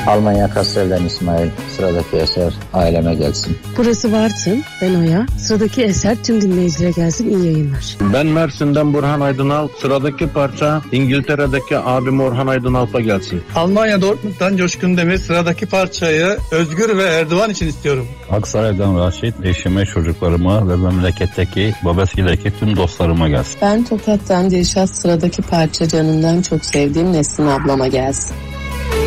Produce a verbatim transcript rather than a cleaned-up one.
Almanya Kassel'den İsmail. Sıradaki eser aileme gelsin. Burası Bartın. Ben Oya. Sıradaki eser tüm dinleyicilere gelsin. İyi yayınlar. Ben Mersin'den Burhan Aydınalp. Sıradaki parça İngiltere'deki abim Orhan Aydınalp'a gelsin. Almanya Dortmund'dan Coşkun Demir. Sıradaki parçayı Özgür ve Erdoğan için istiyorum. Aksaray'dan Raşit, eşime, çocuklarıma ve memleketteki, Babeski'deki tüm dostlarıma gelsin. Ben Tokat'tan Dilşat, sıradaki parça canımdan çok sevdiğim Nesrin ablama gelsin.